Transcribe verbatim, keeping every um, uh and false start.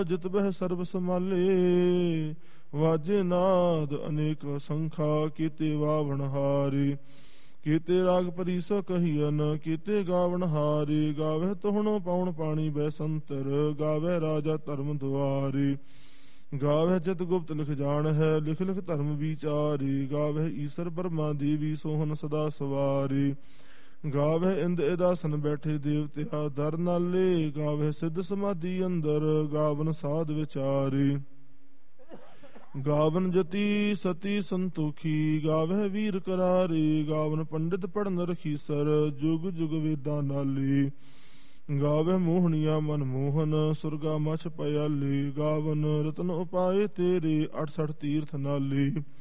ਜਿਤ ਬਹਿ ਸਰਬ ਸਮਾਲੇ, ਵਾਜੇ ਨਾਦ ਅਨੇਕ ਸੰਖਾ, ਕੀਤੇ ਵਾਵਣ ਹਾਰੇ। ਕੀਤੇ ਰਾਗ ਪਰੀਸ ਕਹੀਅਨ, ਕੀਤੇ ਗਾਵਣ ਹਾਰੇ। ਗਾਵਹਿ ਤੋਹਣੋ ਪਾਉਣ ਪਾਣੀ ਬੈਸੰਤਰ, ਗਾਵਹਿ ਰਾਜਾ ਧਰਮ ਦੁਆਰੇ। ਗਾਵਹਿ ਚਿਤ ਗੁਪਤ ਲਿਖ ਜਾਣ ਹੈ, ਲਿਖ ਲਿਖ ਧਰਮ ਵਿਚਾਰੇ। ਗਾਵਹਿ ਈਸਰ ਬਰਮਾ ਦੇਵੀ, ਸੋਹਨ ਸਦਾ ਸਵਾਰੇ। ਗਾਵਹਿ ਇੰਦ ਇਦਾਸਨ ਬੈਠੇ ਦੇਵਤਿਆ, ਦਰ ਨਾਲੇ। ਗਾਵਹਿ ਸਿੱਧ ਸਮਾਧੀ ਅੰਦਰ, ਗਾਵਨ ਸਾਧ ਵਿਚਾਰੇ। ਗਾਵਨ ਜਤੀ ਸਤੀ ਸੰਤੋਖੀ, ਗਾਵਹਿ ਵੀਰ ਕਰਾਰੇ। ਗਾਵਨ ਪੰਡਿਤ ਪੜਨ ਰਖੀਸਰ, ਜੁਗ ਜੁਗ ਵੇਦਾਂ ਨਾਲੇ। ਗਾਵਹਿ ਮੋਹਣੀਆ ਮਨ ਮੋਹਨ, ਸੁਰਗਾ ਮਛ ਪਿਆਲੇ। ਗਾਵਨ ਰਤਨ ਉਪਾਏ ਤੇਰੇ, ਅਠਸਠ ਤੀਰਥ ਨਾਲੇ।